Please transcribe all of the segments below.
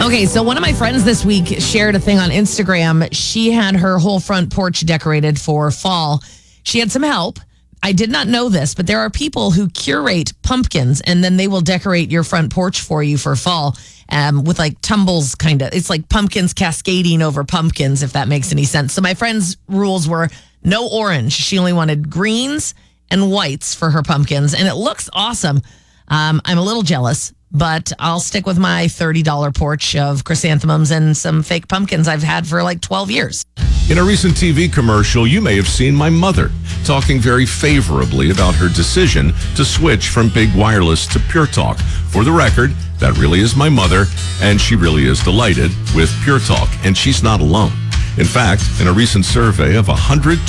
Okay, so one of my friends this week shared a thing on Instagram. She had her whole front porch decorated for fall. She had some help. I did not know this, but there are people who curate pumpkins and then they will decorate your front porch for you for fall with like tumbles, kind of. It's like pumpkins cascading over pumpkins, if that makes any sense. So my friend's rules were no orange. She only wanted greens and whites for her pumpkins, and it looks awesome. I'm a little jealous, but I'll stick with my $30 porch of chrysanthemums and some fake pumpkins I've had for like 12 years. In a recent TV commercial, you may have seen my mother talking very favorably about her decision to switch from big wireless to Pure Talk. For the record, that really is my mother, and she really is delighted with Pure Talk, and she's not alone. In fact, in a recent survey of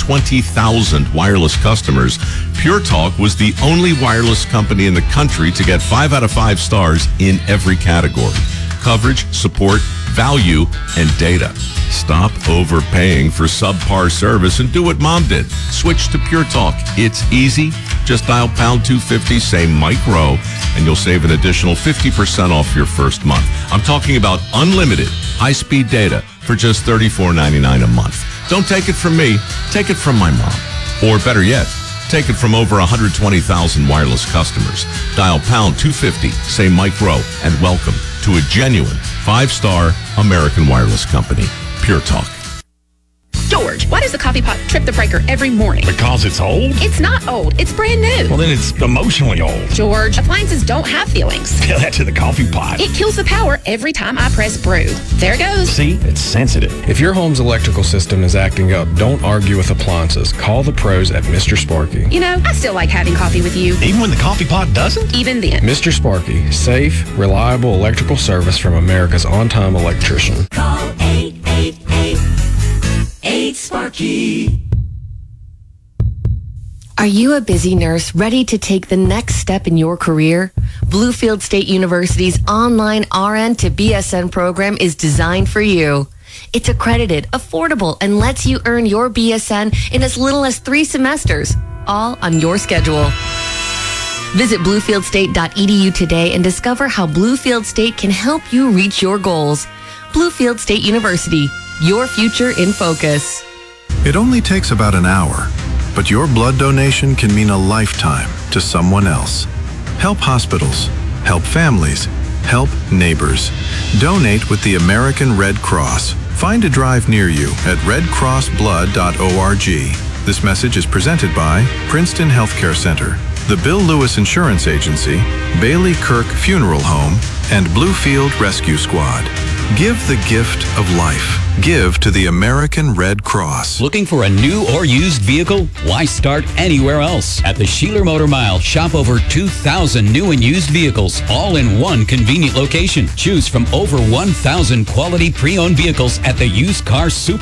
120,000 wireless customers, Pure Talk was the only wireless company in the country to get 5 out of 5 stars in every category: coverage, support, value, and data. Stop overpaying for subpar service and do what Mom did. Switch to Pure Talk. It's easy. Just dial pound 250, say Mike Rowe, and you'll save an additional 50% off your first month. I'm talking about unlimited high-speed data for just $34.99 a month. Don't take it from me. Take it from my mom. Or better yet, take it from over 120,000 wireless customers. Dial pound 250, say Mike Rowe, and welcome to a genuine 5-star American wireless company, Pure Talk. George, why does the coffee pot trip the breaker every morning? Because it's old? It's not old. It's brand new. Well, then it's emotionally old. George, appliances don't have feelings. Tell that to the coffee pot. It kills the power every time I press brew. There it goes. See? It's sensitive. If your home's electrical system is acting up, don't argue with appliances. Call the pros at Mr. Sparky. You know, I still like having coffee with you. Even when the coffee pot doesn't? Even then. Mr. Sparky, safe, reliable electrical service from America's on-time electrician. Call 888-8-SPARKY. Are you a busy nurse ready to take the next step in your career? Bluefield State University's online RN to BSN program is designed for you. It's accredited, affordable, and lets you earn your BSN in as little as 3 semesters, all on your schedule. Visit bluefieldstate.edu today and discover how Bluefield State can help you reach your goals. Bluefield State University, your future in focus. It only takes about an hour, but your blood donation can mean a lifetime to someone else. Help hospitals, help families, help neighbors. Donate with the American Red Cross. Find a drive near you at redcrossblood.org. This message is presented by Princeton Healthcare Center, the Bill Lewis Insurance Agency, Bailey Kirk Funeral Home, and Bluefield Rescue Squad. Give the gift of life. Give to the American Red Cross. Looking for a new or used vehicle? Why start anywhere else? At the Sheeler Motor Mile, shop over 2,000 new and used vehicles, all in one convenient location. Choose from over 1,000 quality pre-owned vehicles at the Used Car Super